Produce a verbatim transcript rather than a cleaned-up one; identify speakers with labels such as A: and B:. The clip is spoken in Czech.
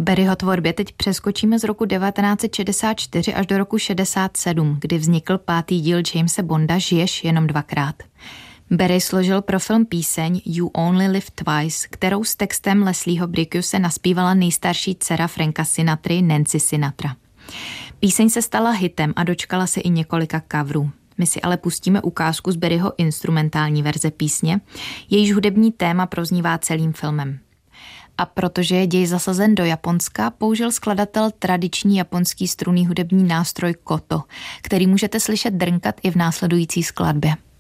A: Barryho tvorbě teď přeskočíme z roku devatenáct set šedesát čtyři až do roku šedesát sedm, kdy vznikl pátý díl Jamese Bonda Žiješ jenom dvakrát. Barry složil pro film píseň You Only Live Twice, kterou s textem Leslieho Bricuse naspívala nejstarší dcera Franka Sinatry, Nancy Sinatra. Píseň se stala hitem a dočkala se i několika coverů. My si ale pustíme ukázku z Barryho instrumentální verze písně, jejíž hudební téma proznívá celým filmem. A protože je děj zasazen do Japonska, použil skladatel tradiční japonský strunný hudební nástroj koto, který můžete slyšet drnkat i v následující skladbě.